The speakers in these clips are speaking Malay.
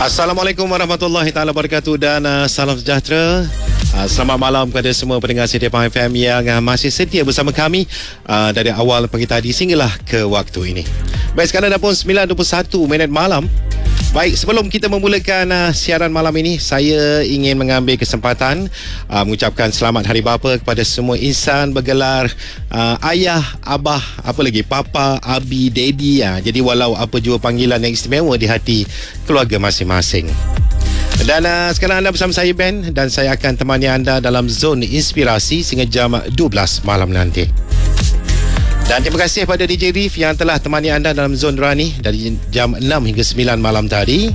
Assalamualaikum warahmatullahi taala wabarakatuh dan salam sejahtera. Selamat malam kepada semua pendengar Setia Pahang FM yang masih setia bersama kami dari awal pagi tadi sehinggalah ke waktu ini. Baik, sekarang dah pun 9.21 malam. Baik, sebelum kita memulakan siaran malam ini, saya ingin mengambil kesempatan mengucapkan selamat Hari Bapa kepada semua insan bergelar ayah, abah, apa lagi, papa, abi, daddy. Jadi walau apa jua panggilan yang istimewa di hati keluarga masing-masing. Dan sekarang anda bersama saya Ben, dan saya akan temani anda dalam zon inspirasi sehingga jam 12 malam nanti. Dan terima kasih kepada DJ Rif yang telah temani anda dalam zon Rani dari jam 6 hingga 9 malam tadi.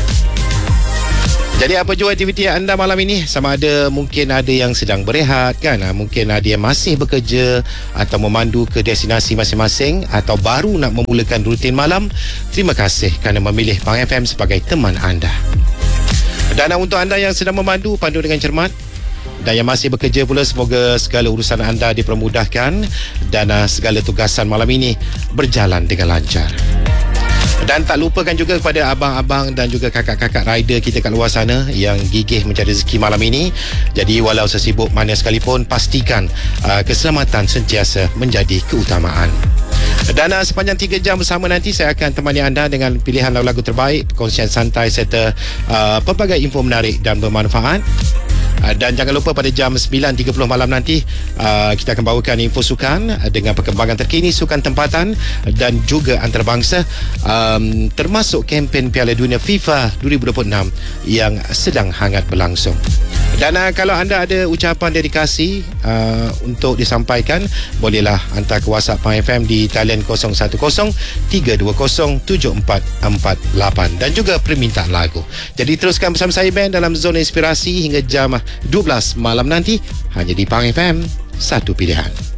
Jadi apa jua aktiviti anda malam ini, sama ada mungkin ada yang sedang berehat kan, mungkin ada yang masih bekerja atau memandu ke destinasi masing-masing, atau baru nak memulakan rutin malam. Terima kasih kerana memilih Pahang FM sebagai teman anda. Dan untuk anda yang sedang memandu, pandu dengan cermat. Dan yang masih bekerja pula, semoga segala urusan anda dipermudahkan dan segala tugasan malam ini berjalan dengan lancar. Dan tak lupakan juga kepada abang-abang dan juga kakak-kakak rider kita kat luar sana yang gigih mencari rezeki malam ini. Jadi walau sesibuk mana sekalipun, pastikan keselamatan sentiasa menjadi keutamaan. Dan sepanjang 3 jam bersama nanti, saya akan temani anda dengan pilihan lagu-lagu terbaik, perkongsian santai serta pelbagai info menarik dan bermanfaat. Dan jangan lupa pada jam 9.30 malam nanti kita akan bawakan info sukan dengan perkembangan terkini sukan tempatan dan juga antarabangsa, termasuk kempen Piala Dunia FIFA 2026 yang sedang hangat berlangsung. Dan kalau anda ada ucapan dedikasi untuk disampaikan, bolehlah hantar ke WhatsApp Pahang FM di talian 010-320-7448 dan juga permintaan lagu. Jadi teruskan bersama saya Ben dalam zona inspirasi hingga jam 12 malam nanti, hanya di Pahang FM, satu pilihan.